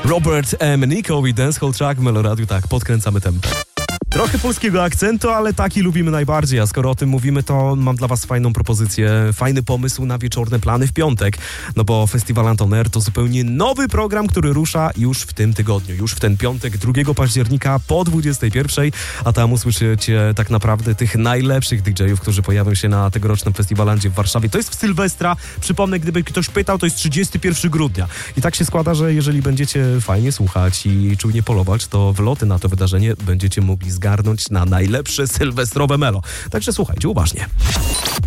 Robert M. Nico i Dancehall Track w Meloradiu, tak, podkręcamy tempo. Trochę polskiego akcentu, ale taki lubimy najbardziej, a skoro o tym mówimy, to mam dla was fajną propozycję, fajny pomysł na wieczorne plany w piątek, no bo Festiwal Anton R to zupełnie nowy program, który rusza już w tym tygodniu, już w ten piątek, 2 października po 21, a tam usłyszycie tak naprawdę tych najlepszych DJ-ów, którzy pojawią się na tegorocznym Festiwalandzie w Warszawie. To jest w Sylwestra, przypomnę, gdyby ktoś pytał, to jest 31 grudnia. I tak się składa, że jeżeli będziecie fajnie słuchać i czujnie polować, to wloty na to wydarzenie będziecie mogli zgarnąć na najlepsze sylwestrowe melo. Także słuchajcie uważnie.